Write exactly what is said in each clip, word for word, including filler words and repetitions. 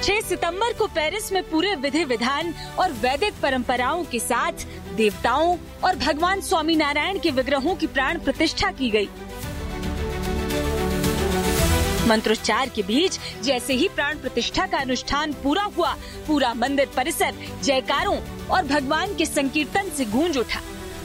छह सितंबर को पेरिस में पूरे विधि विधान और वैदिक परंपराओं के साथ देवताओं और भगवान स्वामीनारायण के विग्रहों की प्राण प्रतिष्ठा की गई। मंत्रोच्चार के बीच जैसे ही प्राण प्रतिष्ठा का अनुष्ठान पूरा हुआ, पूरा मंदिर परिसर जयकारों और भगवान के संकीर्तन से गूंज उठा।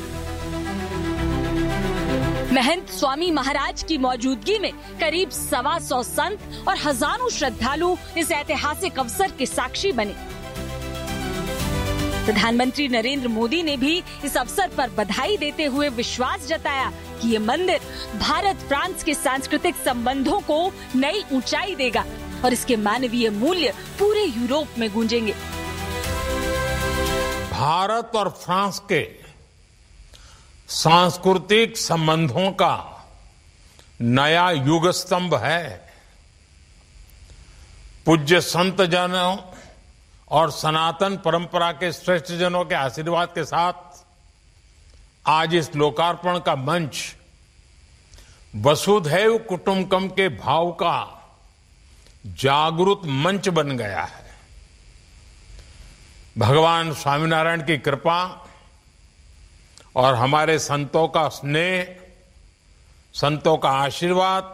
महंत स्वामी महाराज की मौजूदगी में करीब सवा सौ संत और हजारों श्रद्धालु इस ऐतिहासिक अवसर के साक्षी बने। प्रधानमंत्री नरेंद्र मोदी ने भी इस अवसर पर बधाई देते हुए विश्वास जताया कि ये मंदिर भारत फ्रांस के सांस्कृतिक संबंधों को नई ऊंचाई देगा और इसके मानवीय मूल्य पूरे यूरोप में गूंजेंगे। भारत और फ्रांस के सांस्कृतिक संबंधों का नया युग स्तंभ है। पूज्य संत जनों और सनातन परंपरा के श्रेष्ठ जनों के आशीर्वाद के साथ आज इस लोकार्पण का मंच वसुधैव कुटुंबकम के भाव का जागृत मंच बन गया है। भगवान स्वामीनारायण की कृपा और हमारे संतों का स्नेह, संतों का आशीर्वाद,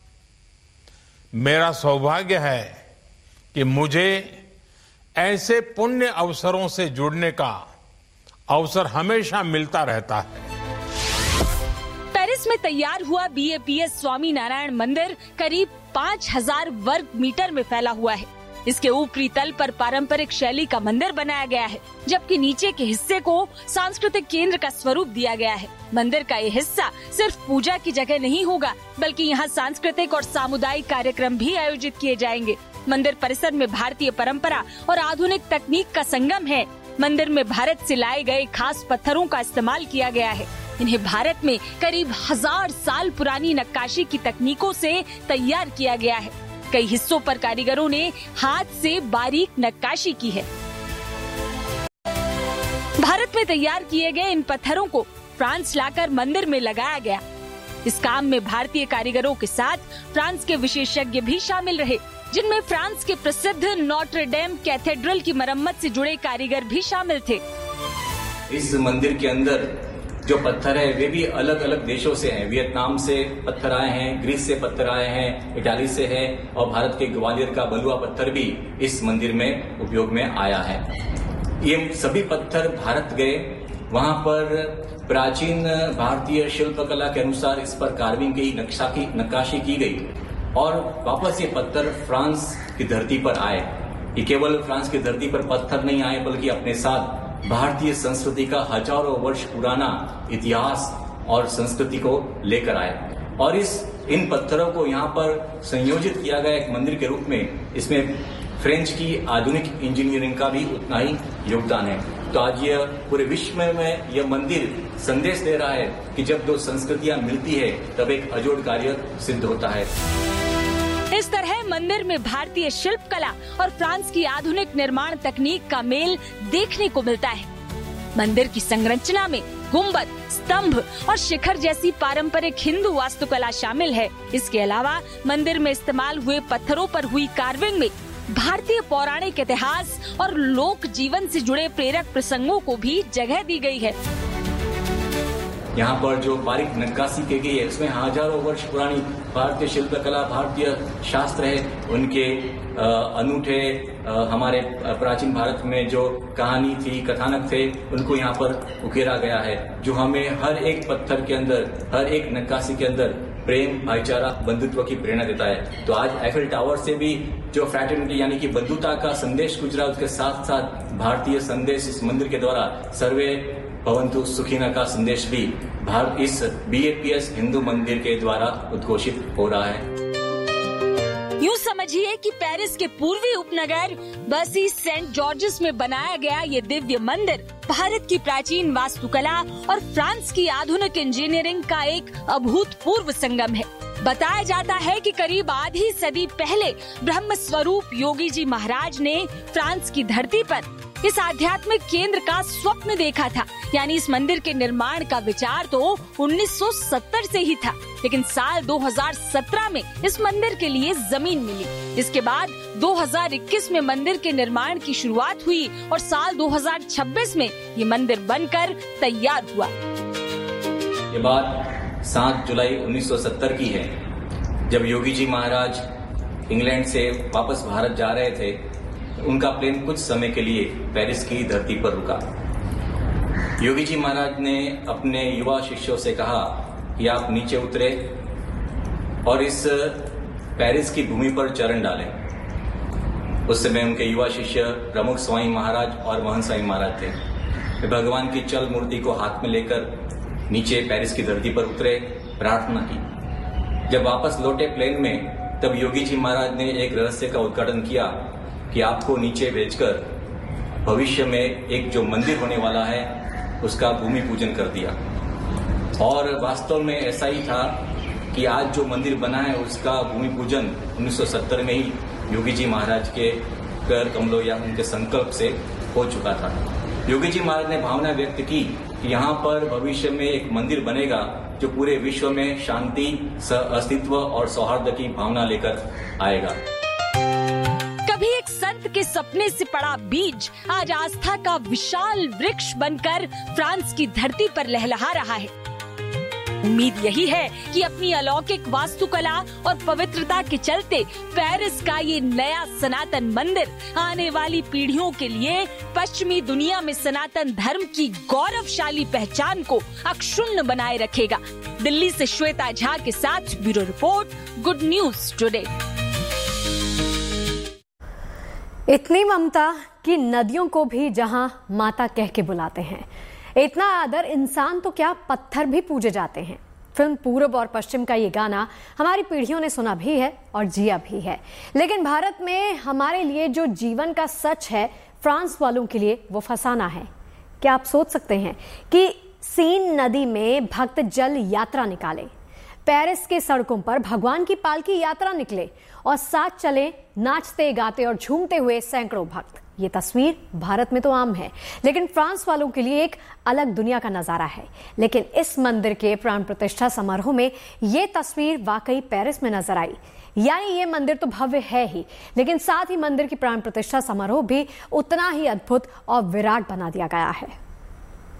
मेरा सौभाग्य है कि मुझे ऐसे पुण्य अवसरों से जुड़ने का अवसर हमेशा मिलता रहता है। पेरिस में तैयार हुआ B A P S Swaminarayan मंदिर करीब पाँच हजार वर्ग मीटर में फैला हुआ है। इसके ऊपरी तल पर पारंपरिक शैली का मंदिर बनाया गया है, जबकि नीचे के हिस्से को सांस्कृतिक केंद्र का स्वरूप दिया गया है। मंदिर का ये हिस्सा सिर्फ पूजा की जगह नहीं होगा, बल्कि यहाँ सांस्कृतिक और सामुदायिक कार्यक्रम भी आयोजित किए जाएंगे। मंदिर परिसर में भारतीय परंपरा और आधुनिक तकनीक का संगम है। मंदिर में भारत से लाए गए खास पत्थरों का इस्तेमाल किया गया है। इन्हें भारत में करीब हजार साल पुरानी नक्काशी की तकनीकों से तैयार किया गया है। कई हिस्सों पर कारीगरों ने हाथ से बारीक नक्काशी की है। भारत में तैयार किए गए इन पत्थरों को फ्रांस लाकर मंदिर में लगाया गया। इस काम में भारतीय कारीगरों के साथ फ्रांस के विशेषज्ञ भी शामिल रहे, जिनमें फ्रांस के प्रसिद्ध नोट्रे डेम कैथेड्रल की मरम्मत से जुड़े कारीगर भी शामिल थे। इस मंदिर के अंदर जो पत्थर है वे भी अलग अलग देशों से हैं। वियतनाम से पत्थर आए हैं, ग्रीस से पत्थर आए हैं, इटाली से है और भारत के ग्वालियर का बलुआ पत्थर भी इस मंदिर में उपयोग में आया है। ये सभी पत्थर भारत गए, वहां पर प्राचीन भारतीय शिल्पकला के अनुसार इस पर कार्विंग की नक्शा की नक्काशी की गई और वापस ये पत्थर फ्रांस की धरती पर आए। ये केवल फ्रांस की धरती पर पत्थर नहीं आए, बल्कि अपने साथ भारतीय संस्कृति का हजारों वर्ष पुराना इतिहास और संस्कृति को लेकर आए और इस इन पत्थरों को यहाँ पर संयोजित किया गया एक मंदिर के रूप में। इसमें फ्रेंच की आधुनिक इंजीनियरिंग का भी उतना ही योगदान है। तो आज यह पूरे विश्व में यह मंदिर संदेश दे रहा है कि जब दो संस्कृतियां मिलती है तब एक अजोड़ कार्य सिद्ध होता है। इस तरह मंदिर में भारतीय शिल्पकला और फ्रांस की आधुनिक निर्माण तकनीक का मेल देखने को मिलता है। मंदिर की संरचना में गुंबद, स्तंभ और शिखर जैसी पारंपरिक हिंदू वास्तुकला शामिल है। इसके अलावा मंदिर में इस्तेमाल हुए पत्थरों पर हुई कार्विंग में भारतीय पौराणिक इतिहास और लोक जीवन से जुड़े प्रेरक प्रसंगों को भी जगह दी गई है। यहाँ पर जो बारीक नक्काशी की गई है उसमें हजारों वर्ष पुरानी भारतीय शिल्पकला, भारतीय शास्त्र है, उनके अनूठे हमारे प्राचीन भारत में जो कहानी थी, कथानक थे, उनको यहाँ पर उकेरा गया है, जो हमें हर एक पत्थर के अंदर, हर एक नक्काशी के अंदर प्रेम, भाईचारा, बंधुत्व की प्रेरणा देता है। तो आज एफिल टावर से भी जो फ्रैटर्निटी यानी कि बंधुता का संदेश गुजरा, उसके साथ साथ भारतीय संदेश इस मंदिर के द्वारा सर्वे भवन्तु सुखिनः का संदेश भी भारत इस B A P S Hindu मंदिर के द्वारा उद्घोषित हो रहा है। यूँ समझिए कि पेरिस के पूर्वी उपनगर बसी सेंट जॉर्जेस में बनाया गया ये दिव्य मंदिर भारत की प्राचीन वास्तुकला और फ्रांस की आधुनिक इंजीनियरिंग का एक अभूतपूर्व संगम है। बताया जाता है कि करीब आधी सदी पहले ब्रह्म स्वरूप योगी जी महाराज ने फ्रांस की धरती पर इस आध्यात्मिक केंद्र का स्वप्न देखा था। यानी इस मंदिर के निर्माण का विचार तो उन्नीस सौ सत्तर से ही था, लेकिन साल दो हज़ार सत्रह में इस मंदिर के लिए जमीन मिली। इसके बाद दो हज़ार इक्कीस में मंदिर के निर्माण की शुरुआत हुई और साल दो हज़ार छब्बीस में ये मंदिर बनकर तैयार हुआ। ये बात सात जुलाई उन्नीस सौ सत्तर की है, जब योगी जी महाराज इंग्लैंड से वापस भारत जा रहे थे। उनका प्लेन कुछ समय के लिए पेरिस की धरती पर रुका। योगी जी महाराज ने अपने युवा शिष्यों से कहा कि आप नीचे उतरे और इस पेरिस की भूमि पर चरण डालें। उस समय उनके युवा शिष्य प्रमुख स्वामी महाराज और महंत स्वामी महाराज थे। वे भगवान की चल मूर्ति को हाथ में लेकर नीचे पेरिस की धरती पर उतरे, प्रार्थना की। जब वापस लौटे प्लेन में, तब योगी जी महाराज ने एक रहस्य का उद्घाटन किया कि आपको नीचे भेजकर भविष्य में एक जो मंदिर होने वाला है उसका भूमि पूजन कर दिया। और वास्तव में ऐसा ही था कि आज जो मंदिर बना है उसका भूमि पूजन उन्नीस सौ सत्तर में ही योगी जी महाराज के कर कमलों या उनके संकल्प से हो चुका था। योगी जी महाराज ने भावना व्यक्त की कि यहाँ पर भविष्य में एक मंदिर बनेगा जो पूरे विश्व में शांति, अस्तित्व और सौहार्द की भावना लेकर आएगा। कभी एक संत के सपने से पड़ा बीज आज आस्था का विशाल वृक्ष बनकर फ्रांस की धरती पर लहलहा रहा है। उम्मीद यही है कि अपनी अलौकिक वास्तुकला और पवित्रता के चलते पेरिस का ये नया सनातन मंदिर आने वाली पीढ़ियों के लिए पश्चिमी दुनिया में सनातन धर्म की गौरवशाली पहचान को अक्षुण्ण बनाए रखेगा। दिल्ली से श्वेता झा के साथ bureau report, good news today. इतनी ममता कि नदियों को भी जहां माता कह के बुलाते हैं, इतना आदर इंसान तो क्या पत्थर भी पूजे जाते हैं। फिल्म पूरब और पश्चिम का ये गाना हमारी पीढ़ियों ने सुना भी है और जिया भी है, लेकिन भारत में हमारे लिए जो जीवन का सच है, फ्रांस वालों के लिए वो फसाना है। क्या आप सोच सकते हैं कि सीन नदी में भक्त जल यात्रा निकाले, पेरिस के सड़कों पर भगवान की पालकी यात्रा निकले और साथ चले नाचते गाते और झूमते हुए सैकड़ों भक्त। ये तस्वीर भारत में तो आम है, लेकिन फ्रांस वालों के लिए एक अलग दुनिया का नजारा है। लेकिन इस मंदिर के प्राण प्रतिष्ठा समारोह में ये तस्वीर वाकई पेरिस में नजर आई। यानी ये मंदिर तो भव्य है ही, लेकिन साथ ही मंदिर की प्राण प्रतिष्ठा समारोह भी उतना ही अद्भुत और विराट बना दिया गया है।